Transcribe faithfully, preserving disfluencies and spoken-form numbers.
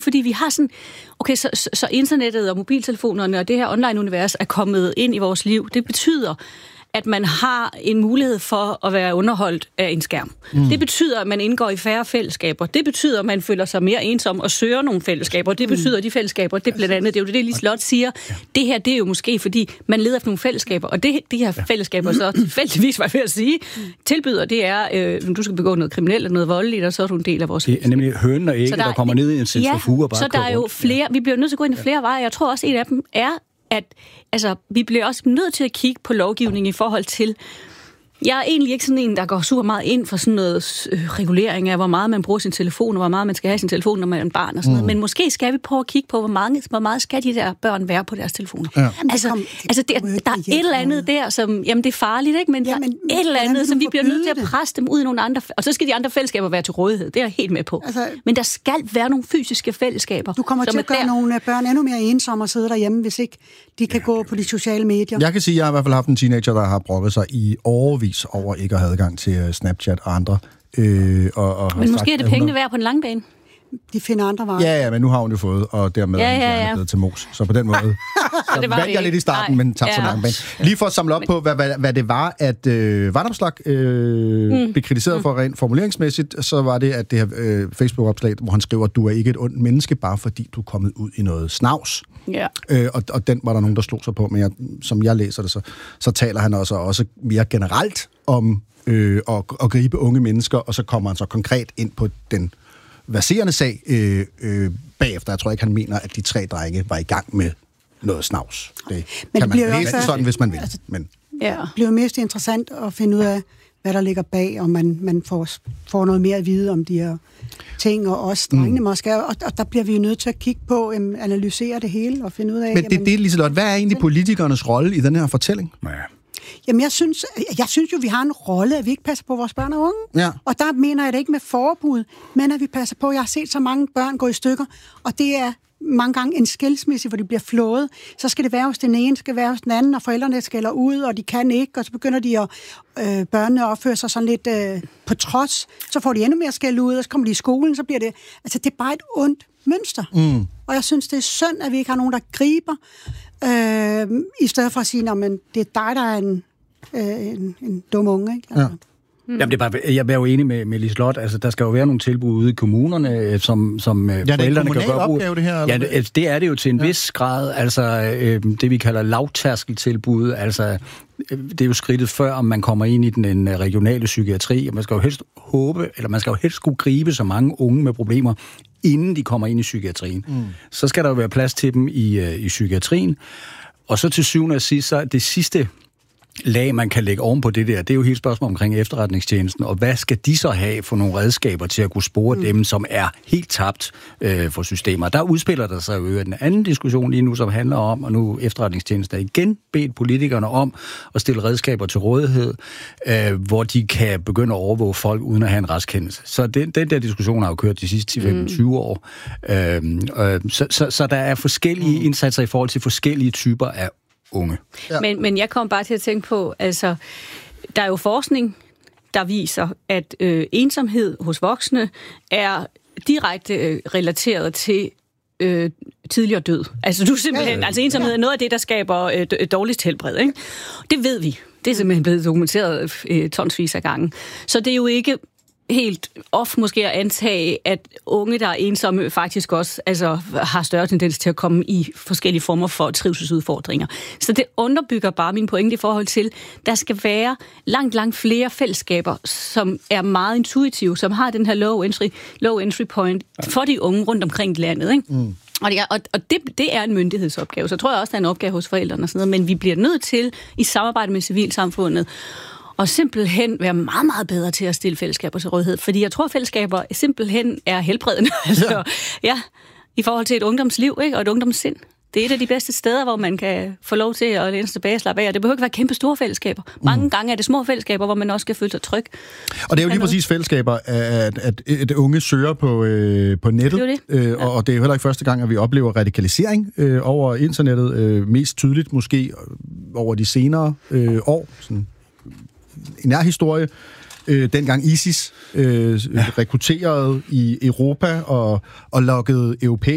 fordi vi har sådan, okay, så, så, så internettet og mobiltelefonerne og det her online-univers er kommet ind i vores liv. Det betyder, at man har en mulighed for at være underholdt af en skærm. Mm. Det betyder, at man indgår i færre fællesskaber. Det betyder, at man føler sig mere ensom og søger nogle fællesskaber. Det betyder, at de fællesskaber, det er blandt andet, det er jo det, Liselotte siger. Ja. Det her, det er jo måske, fordi man leder efter nogle fællesskaber, og det, de her fællesskaber, så tilfældigvis, var jeg ved at sige, tilbyder, det er, øh, du skal begå noget kriminelt eller noget voldeligt, og så er du en del af vores fællesskab. Det er nemlig hønen og ægget, der, der kommer ned i en centrifuge og bare så der er jo flere, vi bliver nødt til at gå ind i flere veje. Jeg tror også, en af dem er, at altså, vi bliver også nødt til at kigge på lovgivning i forhold til... Jeg er egentlig ikke sådan en, der går super meget ind for sådan noget øh, regulering af, hvor meget man bruger sin telefon, og hvor meget man skal have sin telefon, når man er en barn og sådan mm. noget. Men måske skal vi prøve at kigge på, hvor, mange, hvor meget skal de der børn være på deres telefoner. Ja. Altså, kom, altså der, der er et eller andet der, som... Jamen, det er farligt, ikke? Men, jamen, der er et eller andet, som vi bliver nødt til at presse dem ud i nogle andre... Og så skal de andre fællesskaber være til rådighed. Det er jeg helt med på. Altså, men der skal være nogle fysiske fællesskaber. Du kommer til at gøre der... nogle børn endnu mere ensomme og sidde derhjemme, hvis ikke de kan ja. gå på de sociale medier. Jeg kan sige, at jeg har i hvert fald haft en teenager, der har brokket sig i årevis over ikke at have adgang til Snapchat og andre. Øh, og, og men måske sagt, er det pengene værd på en lang bane. De finder andre varer. Ja, ja, men nu har hun jo fået, og dermed ja, ja, ja. er hun blevet til mos. Så på den måde, så det valgte jeg lidt i starten, nej, men tabte ja. så lang bane. Lige for at samle op på, hvad, hvad, hvad det var, at øh, Vanopslagh øh, mm. blev kritiseret mm. for rent formuleringsmæssigt, så var det, at det her øh, Facebook-opslag, hvor han skriver, at du er ikke et ondt menneske, bare fordi du er kommet ud i noget snavs. Ja. Øh, og, og den var der nogen, der slog sig på, men jeg, som jeg læser det, så, så taler han også, også mere generelt om øh, at, at gribe unge mennesker, og så kommer han så konkret ind på den verserende sag øh, øh, bagefter. Jeg tror ikke, han mener, at de tre drenge var i gang med noget snavs. Det men kan det man læse sådan, hvis man vil. Altså, men. Ja. Det bliver mest interessant at finde ud af, hvad der ligger bag, og man, man får, får noget mere at vide om de her ting, og også drengene mm. måske. Og, og der bliver vi jo nødt til at kigge på, um, analysere det hele og finde ud af... Men det er det, Liselotte. Hvad er egentlig politikernes rolle i den her fortælling? Ja. Jamen, jeg synes, jeg synes jo, vi har en rolle, at vi ikke passer på vores børn og unge. Ja. Og der mener jeg det ikke med forbud, men at vi passer på. Jeg har set så mange børn gå i stykker, og det er mange gange en skilsmisse, hvor de bliver flået. Så skal det være hos den ene, skal være hos den anden, og forældrene skælder ud, og de kan ikke, og så begynder de at øh, børnene at opføre sig sådan lidt øh, på trods. Så får de endnu mere skæld ud, og så kommer de i skolen, så bliver det... Altså, det er bare et ondt mønster. Mm. Og jeg synes, det er synd, at vi ikke har nogen, der griber, øh, i stedet for at sige, men det er dig, der er en, øh, en, en dum unge, ikke? Altså. Ja. Mm. Jamen, det er bare, jeg er jo enig med, med Liselotte. Altså, der skal jo være nogle tilbud ude i kommunerne, som, som ja, forældrene kan gøre brug. Det her, ja, det, det er det jo til en ja. vis grad. Altså, øh, det vi kalder lavtærskeltilbud. Altså, det er jo skridtet før, om man kommer ind i den, den regionale psykiatri. Og man skal jo helst håbe, eller man skal jo helst skulle gribe så mange unge med problemer, inden de kommer ind i psykiatrien. Mm. Så skal der jo være plads til dem i, i psykiatrien. Og så til syvende og sidst, så det sidste lag, man kan lægge oven på det der, det er jo hele spørgsmål omkring efterretningstjenesten, og hvad skal de så have for nogle redskaber til at kunne spore mm. dem, som er helt tabt øh, for systemer. Der udspiller der sig jo en anden diskussion lige nu, som handler om, og nu efterretningstjenesten igen bedt politikerne om at stille redskaber til rådighed, øh, hvor de kan begynde at overvåge folk uden at have en retskendelse. Så den, den der diskussion har jo kørt de sidste ti til tyve år. Øh, øh, så, så, så der er forskellige indsatser i forhold til forskellige typer af unge. Ja. Men, men jeg kom bare til at tænke på, altså, der er jo forskning, der viser, at øh, ensomhed hos voksne er direkte øh, relateret til øh, tidligere død. Altså, du simpelthen, ja, ja. altså ensomhed er noget af det, der skaber øh, dårligst helbred, ikke? Det ved vi. Det er simpelthen blevet dokumenteret øh, tonsvis af gange. Så det er jo ikke helt off måske at antage, at unge, der er ensomme, faktisk også altså, har større tendens til at komme i forskellige former for trivselsudfordringer. Så det underbygger bare min pointe i forhold til, der skal være langt, langt flere fællesskaber, som er meget intuitive, som har den her low entry, low entry point for de unge rundt omkring i landet, ikke? Mm. Og, det, og, og det, det er en myndighedsopgave, så tror jeg også, der er en opgave hos forældrene og sådan noget, men vi bliver nødt til, i samarbejde med civilsamfundet, og simpelthen være meget, meget bedre til at stille fællesskaber til rådighed. Fordi jeg tror, at fællesskaber simpelthen er helbredende. Altså, ja. ja, i forhold til et ungdomsliv, ikke? Og et ungdomssind. Det er et af de bedste steder, hvor man kan få lov til at læne sig tilbage og slappe af. Og det behøver ikke være kæmpe store fællesskaber. Mange mm. gange er det små fællesskaber, hvor man også skal føle sig tryg. Og det er jo lige præcis fællesskaber, at, at, at unge søger på, øh, på nettet. Det det. Øh, ja. Og det er jo heller ikke første gang, at vi oplever radikalisering øh, over internettet. Øh, mest tydeligt måske over de senere øh, år. Sådan en nærhistorie. Øh, dengang ISIS øh, ja. rekrutterede i Europa og, og lokkede europæere